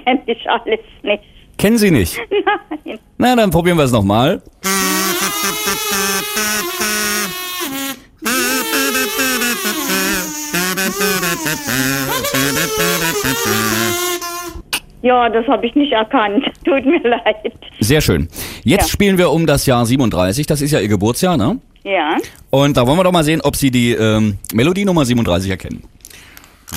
kenne ich alles nicht. Kennen Sie nicht? Nein. Na, dann probieren wir es nochmal. Ja, das habe ich nicht erkannt. Tut mir leid. Sehr schön. Jetzt Ja. spielen wir um das Jahr 37. Das ist ja Ihr Geburtsjahr, ne? Ja. Und da wollen wir doch mal sehen, ob Sie die Melodienummer 37 erkennen.